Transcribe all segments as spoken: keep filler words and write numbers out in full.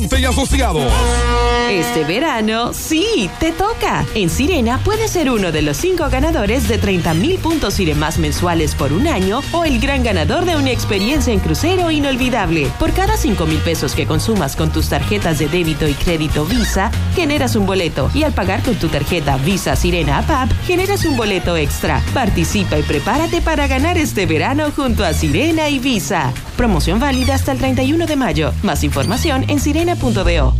Monte y Asociados. Este verano, sí, te toca. En Sirena puedes ser uno de los cinco ganadores de treinta mil puntos Siremás mensuales por un año o el gran ganador de una experiencia en crucero inolvidable. Por cada cinco mil pesos que consumas con tus tarjetas de débito y crédito Visa, generas un boleto. Y al pagar con tu tarjeta Visa Sirena App, generas un boleto extra. Participa y prepárate para ganar este verano junto a Sirena y Visa. Promoción válida hasta el treinta y uno de mayo. Más información en sirena punto do.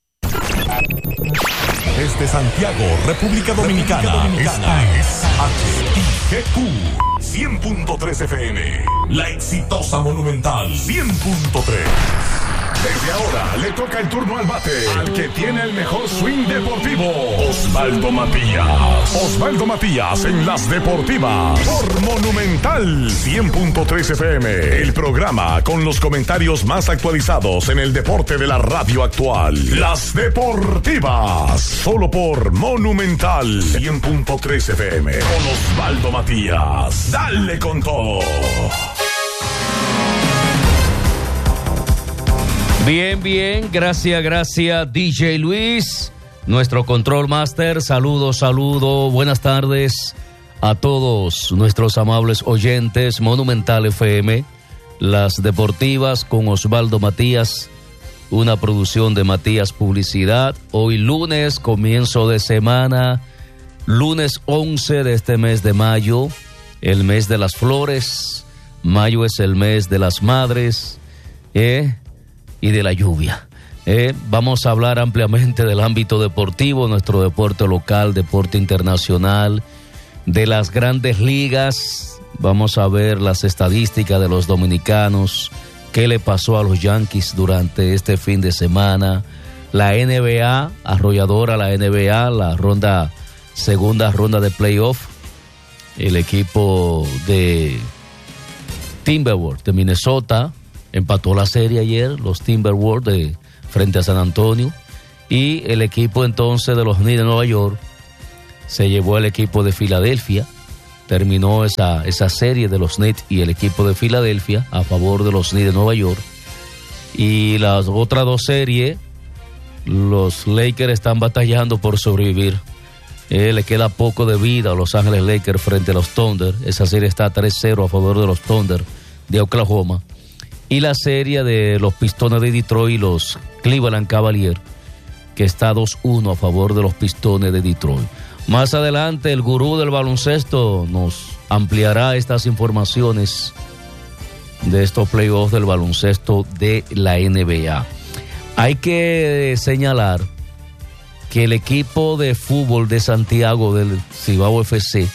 Desde Santiago, República Dominicana, República Dominicana. Esta es H I G Q cien punto tres F M, la exitosa Monumental cien punto tres. Desde ahora le toca el turno al bate, al que tiene el mejor swing deportivo, Osvaldo Matías. Osvaldo Matías en las deportivas por Monumental cien punto tres F M, el programa con los comentarios más actualizados en el deporte de la radio actual. Las deportivas, solo por Monumental cien punto tres F M, con Osvaldo Matías. Dale con todo. Bien, bien, gracias, gracias D J Luis, nuestro control master. Saludos, saludos, buenas tardes a todos nuestros amables oyentes. Monumental F M, las deportivas con Osvaldo Matías, una producción de Matías Publicidad. Hoy lunes, comienzo de semana, lunes once de este mes de mayo, el mes de las flores. Mayo es el mes de las madres, ¿eh? y de la lluvia. Eh, vamos a hablar ampliamente del ámbito deportivo, nuestro deporte local, deporte internacional, de las grandes ligas. Vamos a ver las estadísticas de los dominicanos, qué le pasó a los Yankees durante este fin de semana, la N B A, arrolladora la N B A, la ronda, segunda ronda de playoff, el equipo de Timberwolves de Minnesota empató la serie ayer, los Timberwolves de frente a San Antonio, y el equipo entonces de los Knicks de Nueva York se llevó al equipo de Filadelfia. Terminó esa, esa serie de los Knicks y el equipo de Filadelfia a favor de los Knicks de Nueva York. Y las otras dos series, los Lakers están batallando por sobrevivir. Eh, le queda poco de vida a Los Ángeles Lakers frente a los Thunder. Esa serie está tres cero a favor de los Thunder de Oklahoma. Y la serie de los Pistones de Detroit y los Cleveland Cavaliers, que está dos uno a favor de los Pistones de Detroit. Más adelante el gurú del baloncesto nos ampliará estas informaciones de estos playoffs del baloncesto de la N B A. Hay que señalar que el equipo de fútbol de Santiago del Cibao F C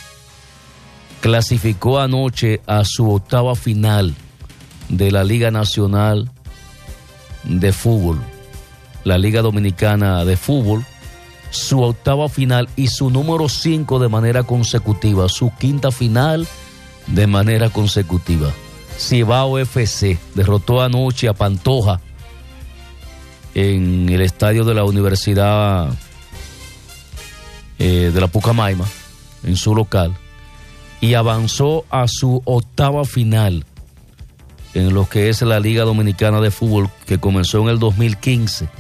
clasificó anoche a su octava final de la Liga Nacional de Fútbol, la Liga Dominicana de Fútbol, su octava final y su número cinco de manera consecutiva, su quinta final de manera consecutiva. Cibao F C derrotó anoche a Pantoja en el estadio de la Universidad eh, de la Pucamaima, en su local, y avanzó a su octava final en lo que es la Liga Dominicana de Fútbol, que comenzó en el dos mil quince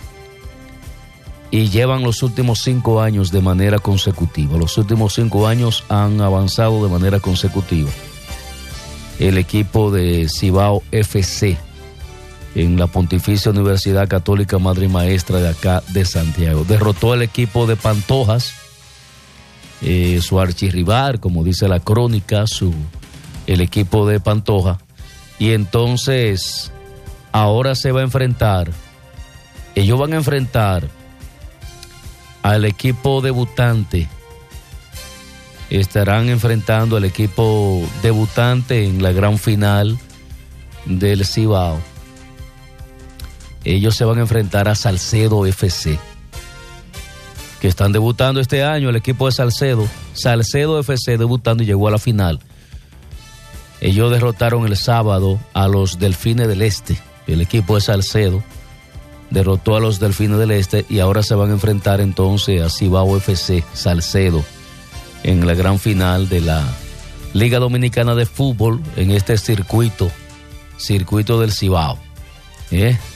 y llevan los últimos cinco años de manera consecutiva. Los últimos cinco años han avanzado de manera consecutiva el equipo de Cibao F C en la Pontificia Universidad Católica Madre y Maestra de acá de Santiago. Derrotó al equipo de Pantojas, eh, su archirrival, como dice la crónica, su, el equipo de Pantoja. Y entonces ahora se va a enfrentar, ellos van a enfrentar al equipo debutante. Estarán enfrentando al equipo debutante en la gran final del Cibao. Ellos se van a enfrentar a Salcedo F C, que están debutando este año, el equipo de Salcedo. Salcedo F C debutando y llegó a la final. Ellos derrotaron el sábado a los Delfines del Este. El equipo de Salcedo derrotó a los Delfines del Este y ahora se van a enfrentar entonces a Cibao F C, Salcedo, en la gran final de la Liga Dominicana de Fútbol en este circuito, circuito del Cibao. ¿Eh?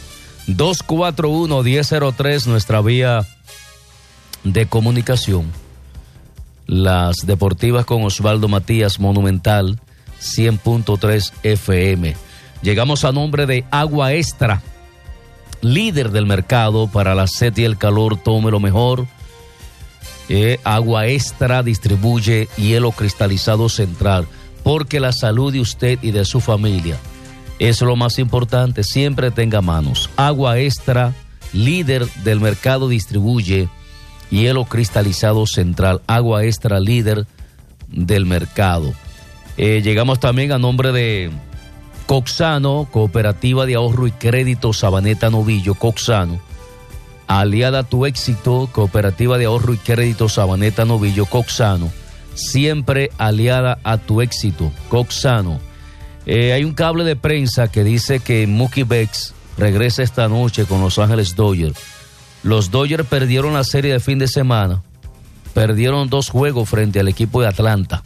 dos cuatro uno, uno cero cero tres, nuestra vía de comunicación. Las deportivas con Osvaldo Matías, Monumental cien punto tres F M. Llegamos a nombre de Agua Extra, líder del mercado para la sed y el calor. Tome lo mejor. Eh, Agua Extra distribuye hielo cristalizado Central, porque la salud de usted y de su familia es lo más importante. Siempre tenga manos. Agua Extra, líder del mercado, distribuye hielo cristalizado Central. Agua Extra, líder del mercado. Eh, llegamos también a nombre de Coxano, Cooperativa de Ahorro y Crédito Sabaneta Novillo. Coxano, aliada a tu éxito. Cooperativa de Ahorro y Crédito Sabaneta Novillo. Coxano, siempre aliada a tu éxito. Coxano. Eh, hay un cable de prensa que dice que Mookie Betts regresa esta noche con Los Ángeles Dodgers. Los Dodgers perdieron la serie de fin de semana. Perdieron dos juegos frente al equipo de Atlanta.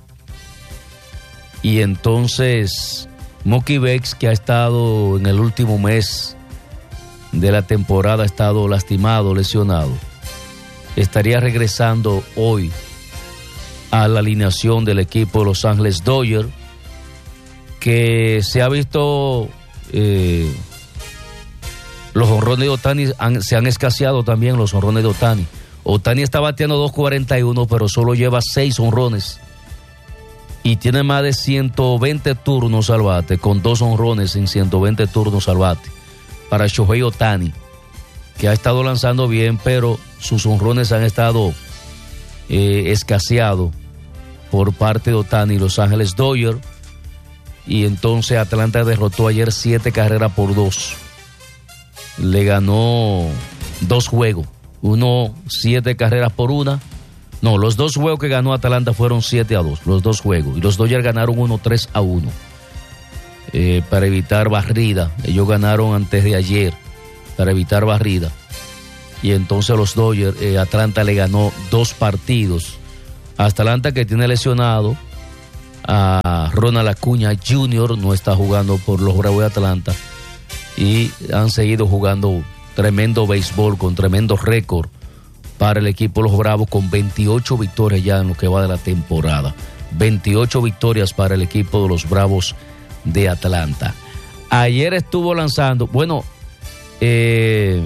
Y entonces Mookie Betts, que ha estado en el último mes de la temporada, ha estado lastimado, lesionado, estaría regresando hoy a la alineación del equipo de Los Ángeles Dodgers, que se ha visto eh, los jonrones de Ohtani han, se han escaseado también los jonrones de Ohtani. Ohtani está bateando dos cuarenta y uno, pero solo lleva seis jonrones y tiene más de ciento veinte turnos al bate, con dos jonrones en ciento veinte turnos al bate para Shohei Ohtani, que ha estado lanzando bien, pero sus jonrones han estado eh, escaseados por parte de Ohtani. Los Ángeles Dodgers, y entonces Atlanta derrotó ayer siete carreras por dos. Le ganó dos juegos, uno siete carreras por una. No, los dos juegos que ganó Atlanta fueron siete a dos, los dos juegos. Y los Dodgers ganaron uno tres a uno. Eh, para evitar barrida. Ellos ganaron antes de ayer para evitar barrida. Y entonces los Dodgers, eh, Atlanta le ganó dos partidos. Atlanta, que tiene lesionado a Ronald Acuña junior, no está jugando por los Bravos de Atlanta. Y han seguido jugando tremendo béisbol, con tremendo récord para el equipo de los Bravos, con veintiocho victorias ya en lo que va de la temporada. veintiocho victorias para el equipo de los Bravos de Atlanta. Ayer estuvo lanzando, bueno, eh,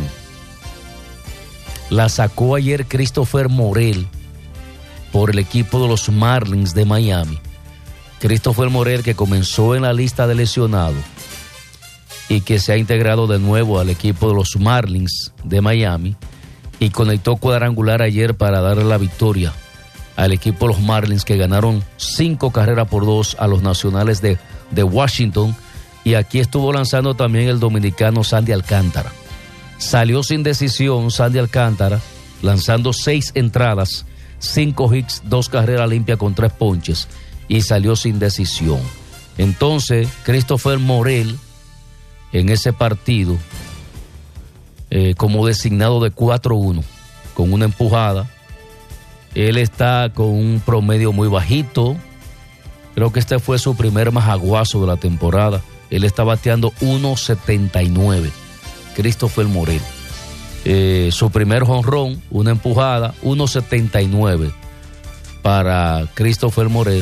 la sacó ayer Christopher Morel por el equipo de los Marlins de Miami. Christopher Morel, que comenzó en la lista de lesionados y que se ha integrado de nuevo al equipo de los Marlins de Miami, y conectó cuadrangular ayer para darle la victoria al equipo de los Marlins, que ganaron cinco carreras por dos a los Nacionales de, de Washington. Y aquí estuvo lanzando también el dominicano Sandy Alcántara. Salió sin decisión Sandy Alcántara, lanzando seis entradas, cinco hits, dos carreras limpias con tres ponches, y salió sin decisión. Entonces, Christopher Morel, en ese partido, eh, como designado de cuatro uno, con una empujada. Él está con un promedio muy bajito. Creo que este fue su primer majaguazo de la temporada. Él está bateando uno setenta y nueve. Christopher Morel. Eh, su primer jonrón, una empujada, uno setenta y nueve para Christopher Morel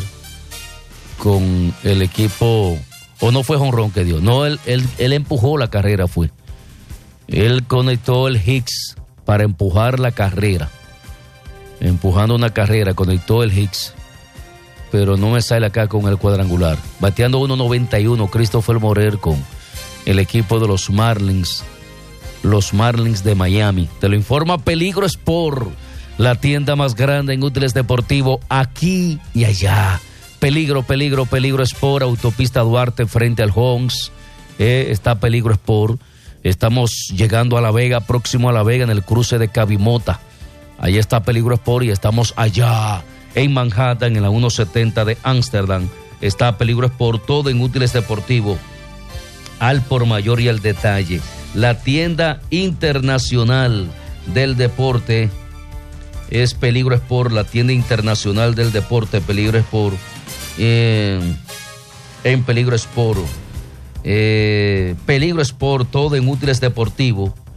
con el equipo. O no fue jonrón que dio. No, él, él, él empujó la carrera, fue. Él conectó el Hicks para empujar la carrera. Empujando una carrera, conectó el Hicks. Pero no me sale acá con el cuadrangular. Bateando uno noventa y uno, Christopher Morel con el equipo de los Marlins. Los Marlins de Miami. Te lo informa Peligro Sport, la tienda más grande en útiles deportivos aquí y allá. Peligro, peligro, Peligro Sport, autopista Duarte frente al Honks. Eh, está Peligro Sport. Estamos llegando a La Vega, próximo a La Vega, en el cruce de Cabimota. Ahí está Peligro Sport, y estamos allá en Manhattan, en la ciento setenta de Ámsterdam. Está Peligro Sport, todo en útiles deportivos, al por mayor y al detalle. La tienda internacional del deporte es Peligro Sport, la tienda internacional del deporte, Peligro Sport. En, en Peligro Sport, eh, Peligro Sport, todo en útiles deportivos,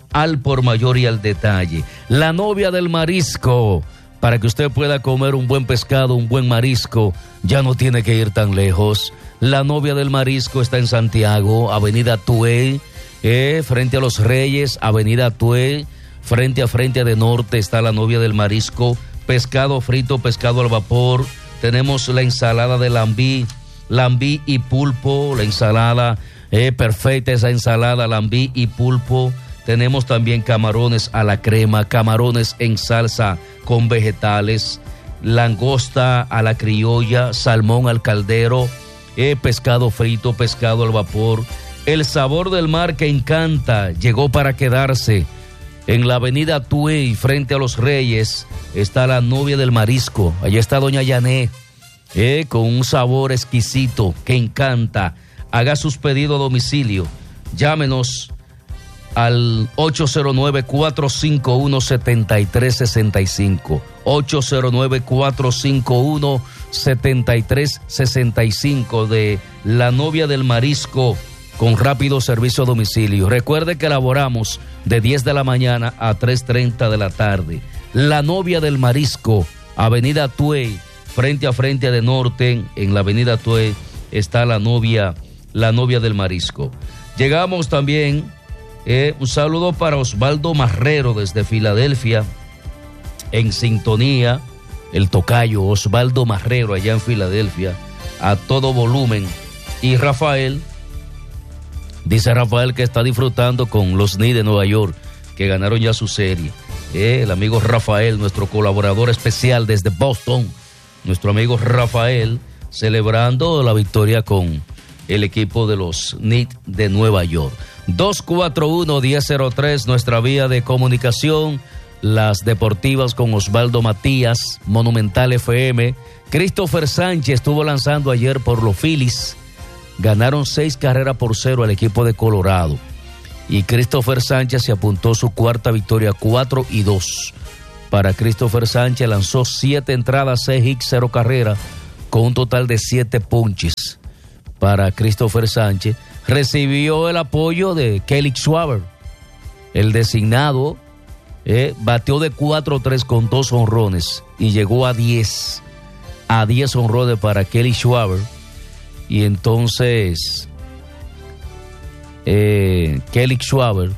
al por mayor y al detalle. La novia del marisco, para que usted pueda comer un buen pescado, un buen marisco, ya no tiene que ir tan lejos. La novia del marisco está en Santiago, avenida Tuey, eh, frente a Los Reyes, avenida Tuey, frente a frente de Norte está la novia del marisco, pescado frito, pescado al vapor, tenemos la ensalada de lambí, lambí y pulpo, la ensalada, eh, perfecta esa ensalada, lambí y pulpo. Tenemos también camarones a la crema, camarones en salsa con vegetales, langosta a la criolla, salmón al caldero, eh, pescado frito, pescado al vapor. El sabor del mar que encanta llegó para quedarse. En la avenida Tuey, frente a Los Reyes, está la novia del marisco. Allá está doña Yané, eh, con un sabor exquisito que encanta. Haga sus pedidos a domicilio. Llámenos al ocho cero nueve, cuatro cinco uno, siete tres seis cinco. ocho cero nueve, cuatro cinco uno, siete tres seis cinco de la novia del marisco, con rápido servicio a domicilio. Recuerde que elaboramos de diez de la mañana a tres treinta de la tarde. La novia del marisco, avenida Tuey, frente a frente de Norte, en la avenida Tuey está la novia, la novia del marisco. Llegamos también, eh, un saludo para Osvaldo Marrero desde Filadelfia, en sintonía, el tocayo Osvaldo Marrero allá en Filadelfia, a todo volumen. Y Rafael, dice Rafael que está disfrutando con los Knicks de Nueva York, que ganaron ya su serie. Eh, el amigo Rafael, nuestro colaborador especial desde Boston, nuestro amigo Rafael, celebrando la victoria con el equipo de los Knicks de Nueva York. dos cuatro uno, uno cero cero tres, nuestra vía de comunicación. Las deportivas con Osvaldo Matías, Monumental F M. Christopher Sánchez estuvo lanzando ayer por los Phillies. Ganaron seis carreras por cero al equipo de Colorado. Y Christopher Sánchez se apuntó su cuarta victoria, cuatro y dos. Para Christopher Sánchez lanzó siete entradas, seis hits, cero carreras, con un total de siete ponches. Para Christopher Sánchez recibió el apoyo de Kelly Schwarber, el designado. Eh, bateó de cuatro tres con dos honrones y llegó a diez. A diez honrones para Kelly Schwarber. Y entonces eh, Kelly Schwarber,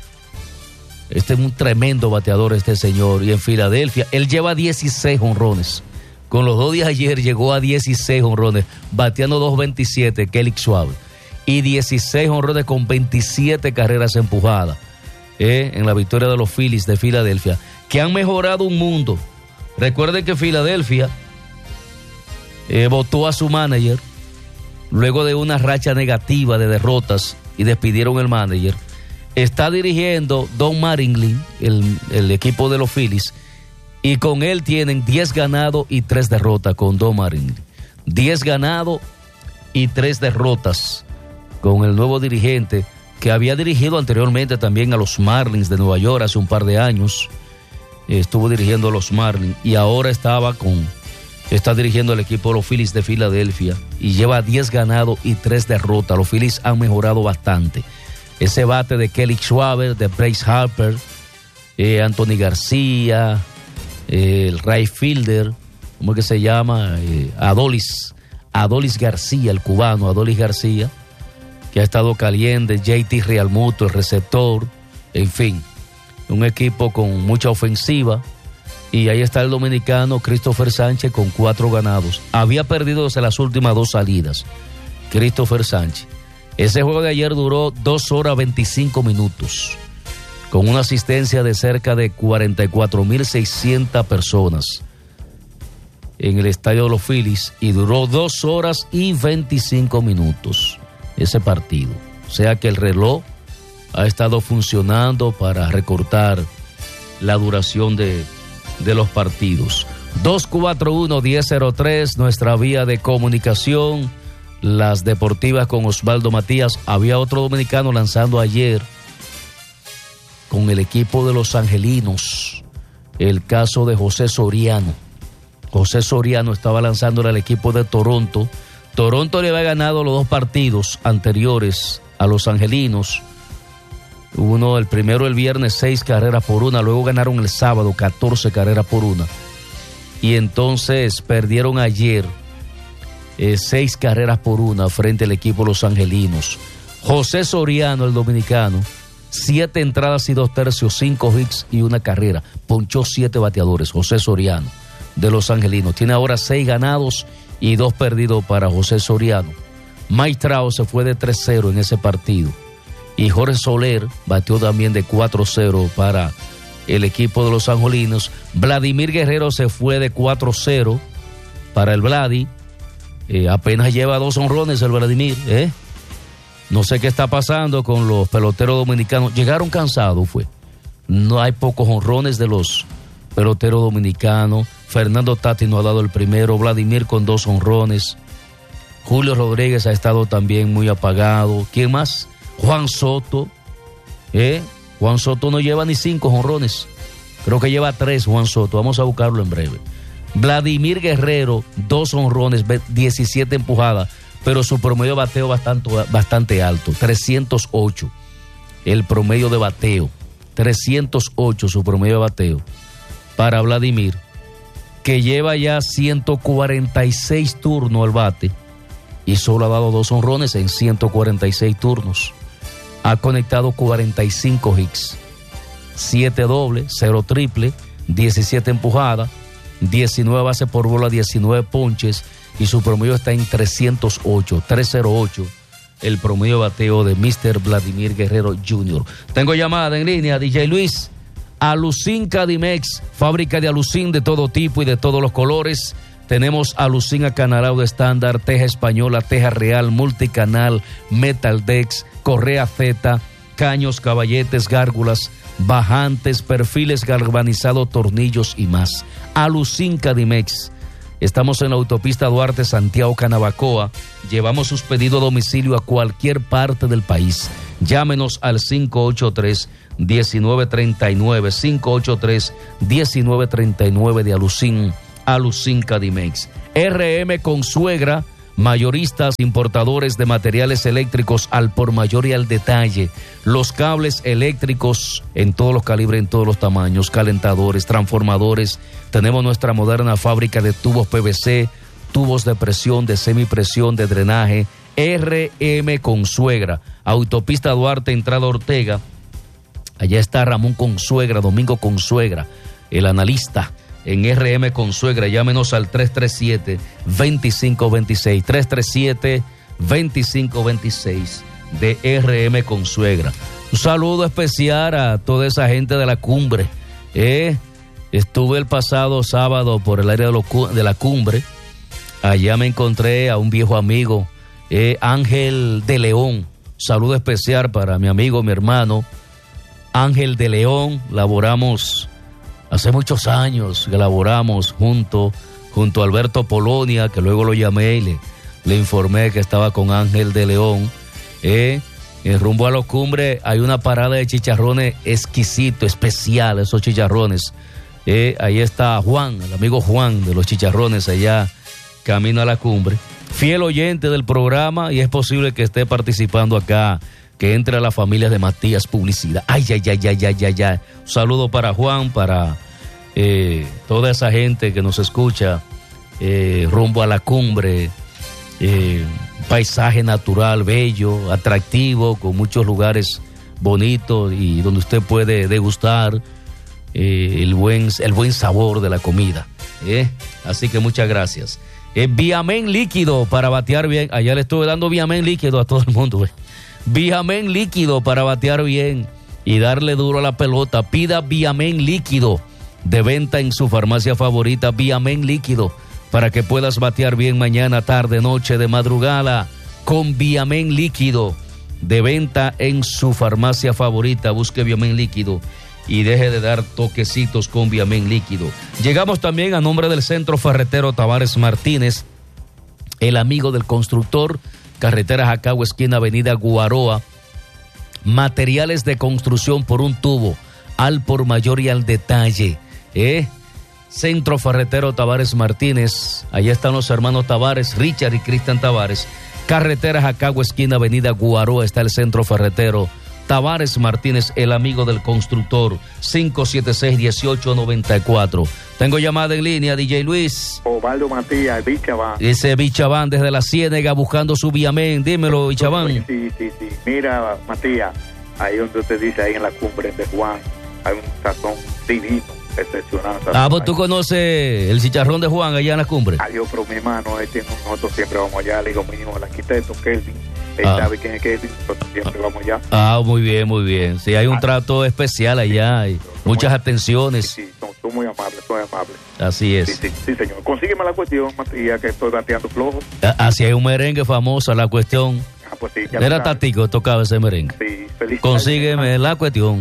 este es un tremendo bateador este señor, y en Filadelfia él lleva dieciséis honrones. Con los dos días ayer llegó a dieciséis honrones, bateando dos veintisiete Kelly Schwarber, y dieciséis honrones con veintisiete carreras empujadas, eh, en la victoria de los Phillies de Filadelfia, que han mejorado un mundo. Recuerden que Filadelfia eh, votó a su manager luego de una racha negativa de derrotas y despidieron el manager. Está dirigiendo Don Mattingly, el, el equipo de los Phillies, y con él tienen diez ganados y tres derrotas con Don Mattingly. diez ganados y tres derrotas con el nuevo dirigente, que había dirigido anteriormente también a los Marlins de Nueva York hace un par de años. Estuvo dirigiendo a los Marlins y ahora estaba con... Está dirigiendo el equipo de los Phillies de Filadelfia y lleva diez ganados y tres derrotas. Los Phillies han mejorado bastante. Ese bate de Kelly Schwarber, de Bryce Harper, eh, Anthony García, eh, el right fielder, ¿cómo es que se llama? Eh, Adolis, Adolis García, el cubano Adolis García, que ha estado caliente, J T Realmuto, el receptor, en fin, un equipo con mucha ofensiva. Y ahí está el dominicano Christopher Sánchez con cuatro ganados. Había perdido desde las últimas dos salidas, Christopher Sánchez. Ese juego de ayer duró dos horas veinticinco minutos, con una asistencia de cerca de cuarenta y cuatro mil seiscientas personas en el estadio de los Phillies, y duró dos horas y veinticinco minutos ese partido. O sea que el reloj ha estado funcionando para recortar la duración de de los partidos. dos cuatro uno, uno cero cero tres, nuestra vía de comunicación. Las deportivas con Osvaldo Matías. Había otro dominicano lanzando ayer con el equipo de los Angelinos, el caso de José Soriano. José Soriano estaba lanzando al equipo de Toronto. Toronto le había ganado los dos partidos anteriores a los Angelinos, Uno, el primero el viernes, seis carreras por una. Luego ganaron el sábado, catorce carreras por una. Y entonces perdieron ayer eh, seis carreras por una frente al equipo Los Angelinos. José Soriano, el dominicano, siete entradas y dos tercios, cinco hits y una carrera. Ponchó siete bateadores. José Soriano, de Los Angelinos. Tiene ahora seis ganados y dos perdidos para José Soriano. Mike Trout se fue de tres cero en ese partido. Y Jorge Soler batió también de cuatro cero para el equipo de los angelinos. Vladimir Guerrero se fue de cuatro cero para el Vladi. Eh, apenas lleva dos honrones el Vladimir. ¿eh? No sé qué está pasando con los peloteros dominicanos. Llegaron cansados, fue. No hay pocos honrones de los peloteros dominicanos. Fernando Tati no ha dado el primero. Vladimir con dos honrones. Julio Rodríguez ha estado también muy apagado. ¿Quién más? Juan Soto, ¿eh? Juan Soto no lleva ni cinco jonrones, creo que lleva tres Juan Soto, vamos a buscarlo en breve. Vladimir Guerrero, dos jonrones, diecisiete empujadas, pero su promedio de bateo bastante, bastante alto, trescientos ocho, el promedio de bateo, trescientos ocho su promedio de bateo para Vladimir, que lleva ya ciento cuarenta y seis turnos al bate y solo ha dado dos jonrones en ciento cuarenta y seis turnos. Ha conectado cuarenta y cinco hits, siete dobles, cero triple, diecisiete empujadas, diecinueve bases por bola, diecinueve ponches y su promedio está en trescientos ocho, trescientos ocho, el promedio de bateo de mister Vladimir Guerrero junior Tengo llamada en línea, D J Luis. Alucin Cadimex, fábrica de alucin de todo tipo y de todos los colores. Tenemos alucin acanalado estándar, teja española, teja real, multicanal, metal dex, correa Z, caños, caballetes, gárgulas, bajantes, perfiles galvanizados, tornillos y más. Alucin Cadimex. Estamos en la autopista Duarte, Santiago, Canabacoa. Llevamos sus pedidos a domicilio a cualquier parte del país. Llámenos al cinco ocho tres, uno nueve tres nueve, cinco ocho tres, uno nueve tres nueve de Alucin. Alucin Cadimex. R M Consuegra, mayoristas, importadores de materiales eléctricos al por mayor y al detalle. Los cables eléctricos en todos los calibres, en todos los tamaños, calentadores, transformadores. Tenemos nuestra moderna fábrica de tubos P V C, tubos de presión, de semipresión, de drenaje. R M Consuegra, autopista Duarte, entrada Ortega. Allá está Ramón Consuegra, Domingo Consuegra, el analista. En R M Consuegra, llámenos al tres tres siete, dos cinco dos seis, tres tres siete, dos cinco dos seis de R M Consuegra. Un saludo especial a toda esa gente de la cumbre. Eh, estuve el pasado sábado por el área de, lo, de la cumbre. Allá me encontré a un viejo amigo, eh, Ángel de León. Saludo especial para mi amigo, mi hermano, Ángel de León. Laboramos hace muchos años, que laboramos junto, junto a Alberto Polonia, que luego lo llamé y le, le informé que estaba con Ángel de León. Eh, en rumbo a la cumbre hay una parada de chicharrones exquisito, especial, esos chicharrones. Eh, ahí está Juan, el amigo Juan de los chicharrones, allá camino a la cumbre. Fiel oyente del programa y es posible que esté participando acá, que entre a la familia de Matías Publicidad. Ay, ay, ay, ay, ay, ay, ay. Un saludo para Juan, para eh, toda esa gente que nos escucha eh, rumbo a la cumbre. Eh, paisaje natural, bello, atractivo, con muchos lugares bonitos y donde usted puede degustar eh, el, buen, el buen sabor de la comida. Eh. Así que muchas gracias. Eh, Viamen líquido para batear bien. Allá le estuve dando Viamen líquido a todo el mundo. Eh. Viamen líquido para batear bien y darle duro a la pelota. Pida Viamen líquido de venta en su farmacia favorita. Viamen líquido para que puedas batear bien mañana, tarde, noche, de madrugada con Viamen líquido de venta en su farmacia favorita. Busque Viamen líquido y deje de dar toquecitos con Viamen líquido. Llegamos también a nombre del Centro Ferretero Tavares Martínez, el amigo del constructor. Carretera Jacagua, esquina Avenida Guaroa. Materiales de construcción por un tubo, al por mayor y al detalle. ¿eh? Centro Ferretero Tavares Martínez. Allá están los hermanos Tavares, Richard y Cristian Tavares. Carretera Jacagua, esquina Avenida Guaroa, está el Centro Ferretero Tavares Martínez, el amigo del constructor, cinco siete seis, uno ocho nueve cuatro. Tengo llamada en línea, D J Luis. Osvaldo Matías, Bichabán. Ese Bichabán desde la Ciénega buscando su Viamén. Dímelo, Bichabán. Sí, sí, sí. Mira, Matías, ahí donde usted dice, ahí en la cumbre de Juan, hay un sazón divino, excepcional. Ah, pues tú conoces el chicharrón de Juan allá en la cumbre. Adiós, pero mi hermano, este, nosotros siempre vamos allá, le digo mío, el arquitecto Kelvin. Él Ah. sabe quién es Kelvin, nosotros siempre vamos allá. Ah, muy bien, muy bien. Sí, hay un trato especial allá, hay muchas atenciones. Sí, sí, son, son muy amables, son amables. Así Sí, es. sí, sí, señor. Consígueme la cuestión, Matías, que estoy bateando flojo. Ah, Así hay un merengue famoso, la cuestión. Ah, pues sí, ya Era tú sabes. Tatico, tocaba ese merengue. Sí, feliz. Consígueme la cuestión.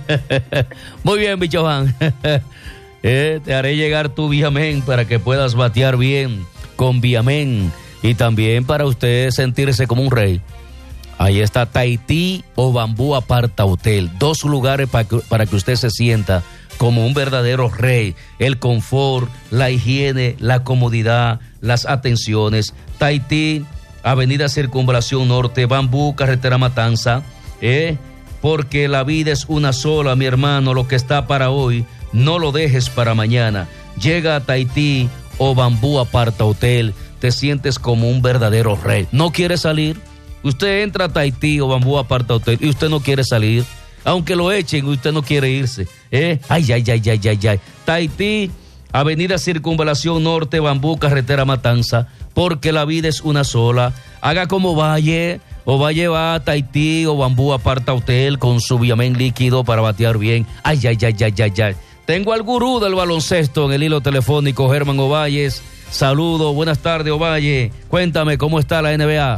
Muy bien, Bichabán. Eh, te haré llegar tu Viamén para que puedas batear bien con Viamén y también para usted sentirse como un rey. Ahí está Tahití o Bambú Aparta Hotel, dos lugares para que, para que usted se sienta como un verdadero rey. El confort, la higiene, la comodidad, las atenciones. Tahití, Avenida Circunvalación Norte, Bambú, Carretera Matanza, eh, porque la vida es una sola, mi hermano. Lo que está para hoy, no lo dejes para mañana. Llega a Tahití o Bambú Aparta Hotel, te sientes como un verdadero rey. ¿No quiere salir? Usted entra a Tahití o Bambú Aparta Hotel y usted no quiere salir. Aunque lo echen, usted no quiere irse. ¿eh? Ay, ay, ay, ay, ay, ay. Tahití, Avenida Circunvalación Norte, Bambú, Carretera Matanza, porque la vida es una sola. Haga como Valle, o Valle va a Tahití o Bambú Aparta Hotel con su Viamén líquido para batear bien. Ay, ay, ay, ay, ay, ay. Tengo al gurú del baloncesto en el hilo telefónico, Germán Ovalles. Saludos, buenas tardes, Ovalle. Cuéntame, ¿cómo está la N B A?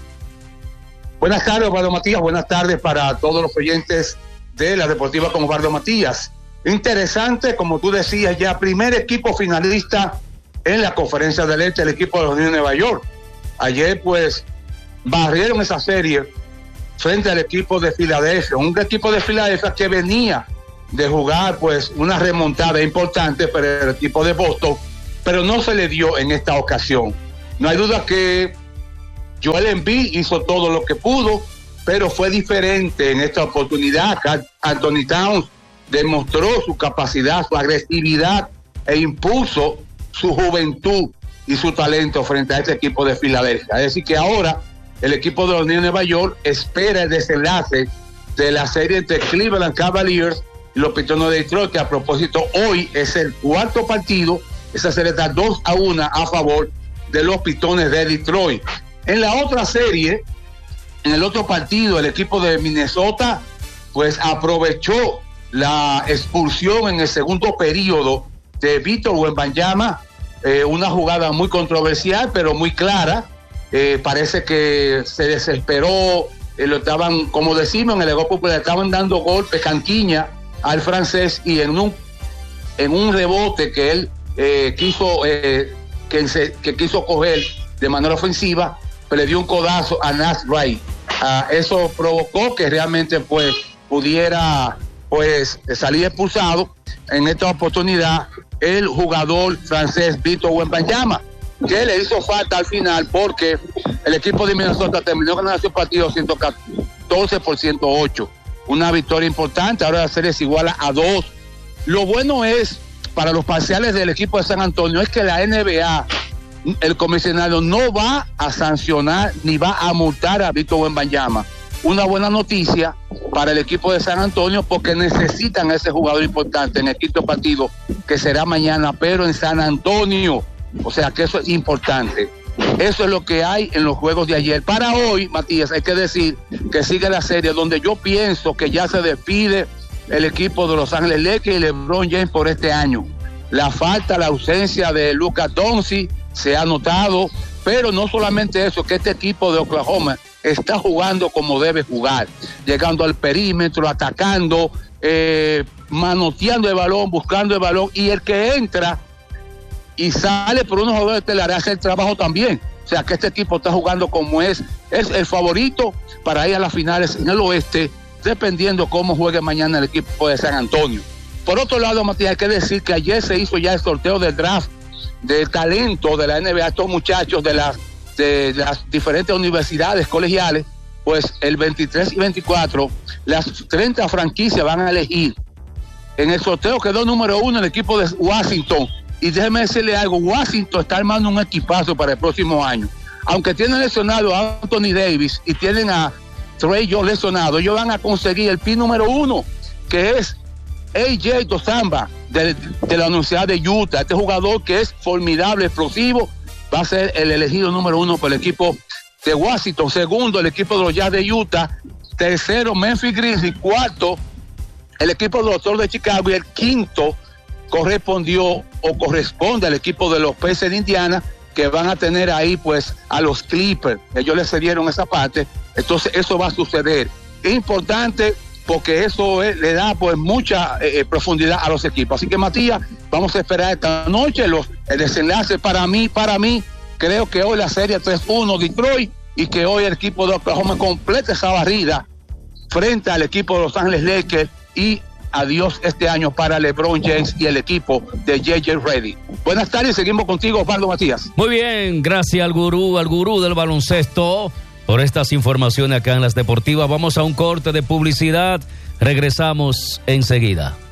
Buenas tardes, Osvaldo Matías. Buenas tardes para todos los oyentes de la Deportiva con Osvaldo Matías. Interesante, como tú decías ya, primer equipo finalista en la Conferencia del Este, el equipo de los Knicks de Nueva York. Ayer, pues, barrieron esa serie frente al equipo de Filadelfia, un equipo de Filadelfia que venía de jugar, pues, una remontada importante para el equipo de Boston, pero no se le dio en esta ocasión. No hay duda que Joel Embiid hizo todo lo que pudo, pero fue diferente en esta oportunidad. Anthony Towns demostró su capacidad, su agresividad e impuso su juventud y su talento frente a este equipo de Filadelfia. Es decir, que ahora el equipo de los Knicks de Nueva York espera el desenlace de la serie entre Cleveland Cavaliers y los Pistons de Detroit, que a propósito hoy es el cuarto partido. Esa serie está dos a uno a favor de los Pistons de Detroit. En la otra serie, en el otro partido, el equipo de Minnesota pues aprovechó la expulsión en el segundo periodo de Víctor Wembanyama, eh, una jugada muy controversial pero muy clara. Eh, parece que se desesperó, eh, lo estaban, como decimos en el ego popular, estaban dando golpes, canquiña al francés, y en un en un rebote que él eh, quiso eh, que, se, que quiso coger de manera ofensiva, pues le dio un codazo a Naz Wright. Uh, eso provocó que realmente pues pudiera pues salir expulsado en esta oportunidad el jugador francés Víctor Wembanyama, que le hizo falta al final porque el equipo de Minnesota terminó ganando su partido ciento catorce por ciento ocho. Una victoria importante. Ahora la serie es igual a dos. Lo bueno es, para los parciales del equipo de San Antonio, es que la N B A, el comisionado no va a sancionar ni va a multar a Víctor Wembanyama. Una buena noticia para el equipo de San Antonio, porque necesitan a ese jugador importante en el quinto partido, que será mañana, pero en San Antonio. O sea que eso es importante. Eso es lo que hay en los juegos de ayer. Para hoy, Matías, hay que decir que sigue la serie, donde yo pienso que ya se despide el equipo de Los Ángeles Lakers y LeBron James por este año. La falta, la ausencia de Luka Doncic se ha notado, pero no solamente eso, que este equipo de Oklahoma está jugando como debe jugar, llegando al perímetro, atacando, eh, manoteando el balón, buscando el balón, y el que entra y sale por unos jugadores estelares hace el trabajo también. O sea que este equipo está jugando como es, es el favorito para ir a las finales en el oeste, dependiendo cómo juegue mañana el equipo de San Antonio. Por otro lado, Matías, hay que decir que ayer se hizo ya el sorteo del draft del talento de la N B A, estos muchachos de las, de las diferentes universidades colegiales pues el veintitrés y veinticuatro, las treinta franquicias van a elegir. En el sorteo quedó número uno el equipo de Washington. Y déjeme decirle algo, Washington está armando un equipazo para el próximo año. Aunque tienen lesionado a Anthony Davis y tienen a Trey Young lesionado, ellos van a conseguir el pin número uno, que es A J Dosamba, de, de la Universidad de Utah. Este jugador que es formidable, explosivo, va a ser el elegido número uno por el equipo de Washington. Segundo, el equipo de los Jazz de Utah. Tercero, Memphis Grizzlies. Cuarto, el equipo de los Toros de Chicago. Y el quinto correspondió o corresponde al equipo de los Pacers de Indiana, que van a tener ahí pues a los Clippers. Ellos les cedieron esa parte, entonces eso va a suceder. Es importante porque eso es, le da pues mucha eh, profundidad a los equipos. Así que, Matías, vamos a esperar esta noche los, el desenlace. Para mí, para mí, creo que hoy la serie tres uno Detroit, y que hoy el equipo de Oklahoma completa esa barrida frente al equipo de Los Ángeles Lakers, y adiós este año para LeBron James y el equipo de J J Redick. Buenas tardes, seguimos contigo, Osvaldo Matías. Muy bien, gracias al gurú, al gurú del baloncesto, por estas informaciones acá en Las Deportivas. Vamos a un corte de publicidad, regresamos enseguida.